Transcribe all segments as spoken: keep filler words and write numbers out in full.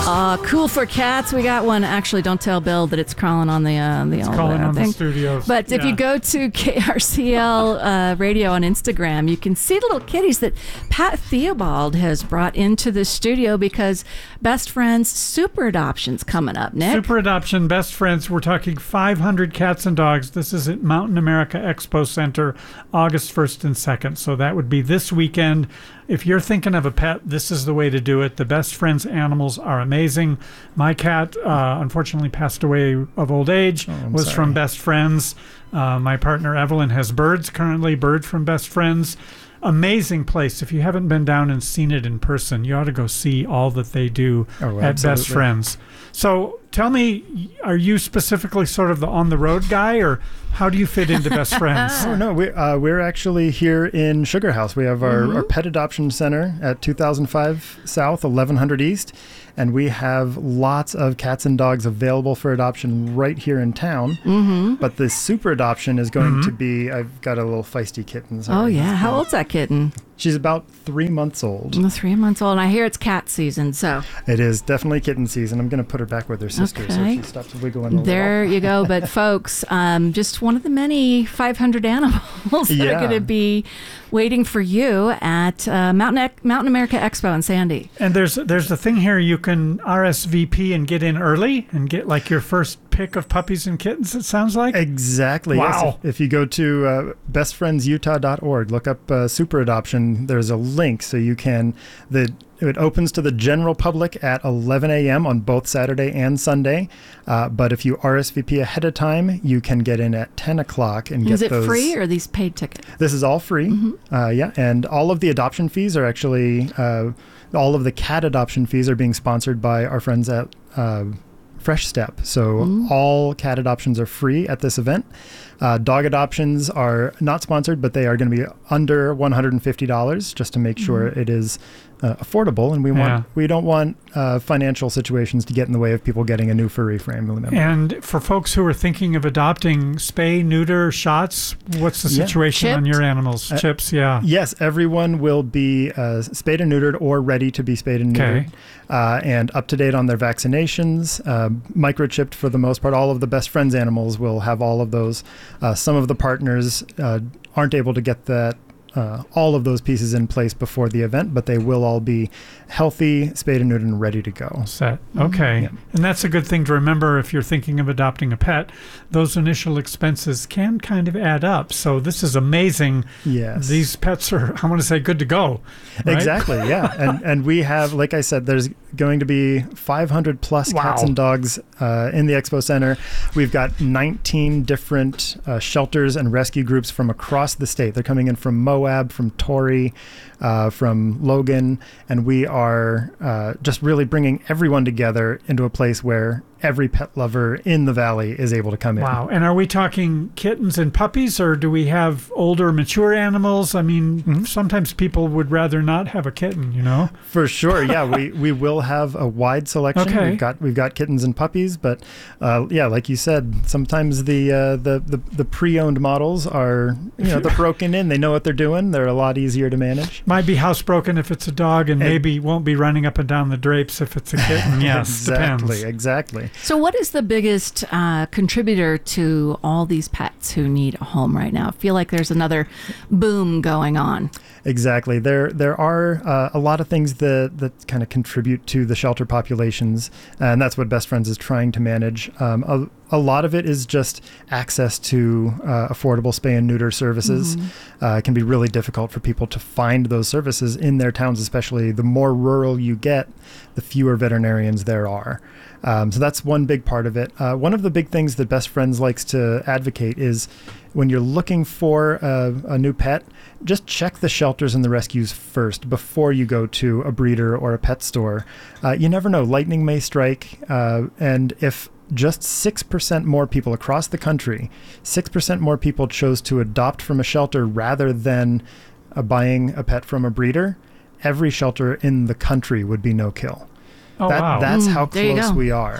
Uh, cool for cats. We got one. Actually, don't tell Bill that it's crawling on the uh, the It's old crawling uh, on thing. the studios. But if Yeah. you go to K R C L uh, Radio on Instagram, you can see the little kitties that Pat Theobald has brought into the studio because Best Friends Super Adoption's coming up, Nick. Super Adoption Best Friends. We're talking five hundred cats and dogs. This is at Mountain America Expo Center, August first and second. So that would be this weekend. If you're thinking of a pet, this is the way to do it. The Best Friends animals are amazing. My cat, uh, unfortunately, passed away of old age, Oh, was sorry. from Best Friends. Uh, my partner, Evelyn, has birds currently, Bird from Best Friends. Amazing place. If you haven't been down and seen it in person, you ought to go see all that they do Oh, at Best absolutely. Friends. So tell me, are you specifically sort of the on-the-road guy, or how do you fit into Best Friends? Oh no, we, uh, we're actually here in Sugar House. We have our, Mm-hmm. our pet adoption center at two thousand five South, eleven hundred East, and we have lots of cats and dogs available for adoption right here in town. Mm-hmm. But the super adoption is going Mhm. to be, I've got a little feisty kitten. Oh, sorry. yeah. How old's that kitten? She's about three months old. Mm, Three months old. And I hear it's cat season, so It is definitely kitten season. I'm going to put her back with her sister, so Okay. she stops wiggling a there little. you go. But folks, um, just one of the many five hundred animals that Yeah. are going to be waiting for you at uh, Mountain Ec- Mountain America Expo in Sandy. And there's there's the thing here, you can R S V P and get in early and get like your first pick of puppies and kittens, it sounds like. Exactly. Yes. Wow. If, if you go to uh, best friends utah dot org, look up uh, Super Adoption, there's a link so you can, the it opens to the general public at eleven a.m. on both Saturday and Sunday. Uh, but if you R S V P ahead of time, you can get in at ten o'clock and get Is it those. free or are these paid tickets? This is all free. Mm-hmm. Uh, yeah. And all of the adoption fees are actually, uh, all of the cat adoption fees are being sponsored by our friends at uh, Fresh Step. So Mm. all cat adoptions are free at this event. Uh, dog adoptions are not sponsored, but they are going to be under one hundred fifty dollars just to make sure it is uh, affordable. And we Yeah. want we don't want uh, financial situations to get in the way of people getting a new furry family member. And for folks who are thinking of adopting, spay, neuter, shots, what's the Yeah. situation on Chipped? your animals? Uh, Chips, yeah. Yes, everyone will be uh, spayed and neutered or ready to be spayed and neutered. Okay. Uh, and up to date on their vaccinations, uh, microchipped for the most part. All of the Best Friends animals will have all of those. Uh, some of the partners uh, aren't able to get that uh, all of those pieces in place before the event, but they will all be healthy, spayed and neutered, and ready to go. Set. Okay. Yeah. And that's a good thing to remember if you're thinking of adopting a pet. Those initial expenses can kind of add up. So this is amazing. Yes. These pets are, I want to say, good to go. right? Exactly, yeah. and and we have, like I said, there's going to be five hundred plus cats Wow. and dogs uh, in the Expo Center. We've got nineteen different uh, shelters and rescue groups from across the state. They're coming in from Moab, from Torrey, uh, from Logan, and we are uh, just really bringing everyone together into a place where every pet lover in the valley is able to come in. Wow. And are we talking kittens and puppies, or do we have older, mature animals? I mean, Mm-hmm. sometimes people would rather not have a kitten, you know? For sure, yeah, we, we will have a wide selection. Okay. We've got we've got kittens and puppies, but uh, yeah, like you said, sometimes the uh, the, the the pre-owned models are, you know, they're broken in. They know what they're doing. They're a lot easier to manage. Might be housebroken if it's a dog, and Ed- maybe won't be running up and down the drapes if it's a kitten. Yes, exactly, depends. exactly. So what is the biggest uh, contributor to all these pets who need a home right now? I feel like there's another boom going on. Exactly. There there are uh, a lot of things that, that kind of contribute to the shelter populations, and that's what Best Friends is trying to manage. Um, a, a lot of it is just access to uh, affordable spay and neuter services. Uh, it can be really difficult for people to find those services in their towns, especially the more rural you get, the fewer veterinarians there are. Um, so that's one big part of it. Uh, one of the big things that Best Friends likes to advocate is when you're looking for a, a new pet, just check the shelters and the rescues first before you go to a breeder or a pet store. Uh, you never know, lightning may strike. Uh, and if just six percent more people across the country, six percent more people chose to adopt from a shelter rather than uh, buying a pet from a breeder, every shelter in the country would be no kill. Oh, that, wow. That's Mm, how there you close go. we are.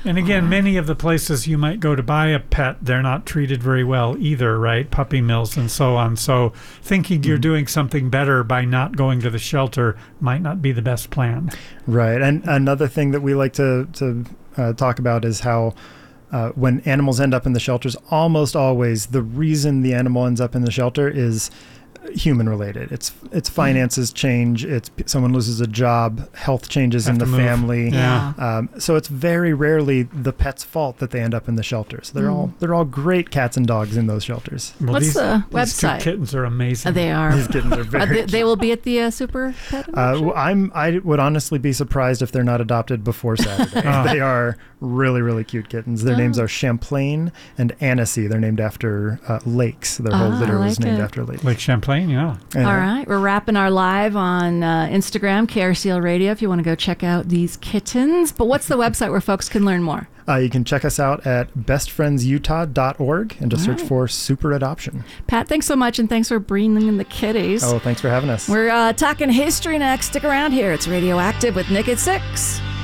And again, many of the places you might go to buy a pet, they're not treated very well either, right? Puppy mills and so on. So thinking you're doing something better by not going to the shelter might not be the best plan. Right. And another thing that we like to, to uh, talk about is how uh, when animals end up in the shelters, almost always the reason the animal ends up in the shelter is human related. It's it's finances change. It's someone loses a job, health changes Have in to the move. family. Yeah. Um, so it's very rarely the pet's fault that they end up in the shelters. They're Mm. all they're all great cats and dogs in those shelters. Well, What's these, the these two website? kittens are amazing. Uh, they are. These kittens are Uh, very. they, they will be at the uh, Super Pet Uh, Auction? well, I'm. I would honestly be surprised if they're not adopted before Saturday. Oh. They are really, really cute kittens. Their names Oh. are Champlain and Annecy. They're named after uh, lakes. Their whole Ah, I litter was like named it. after lakes. Lake Champlain, yeah. And, All right, we're wrapping our live on uh, Instagram, K R C L Radio, if you want to go check out these kittens. But what's the website where folks can learn more? Uh, you can check us out at best friends utah dot org and just All search right. for Super Adoption. Pat, thanks so much, and thanks for bringing in the kitties. Oh, thanks for having us. We're uh, talking history next. Stick around here. It's Radioactive with Nick at six.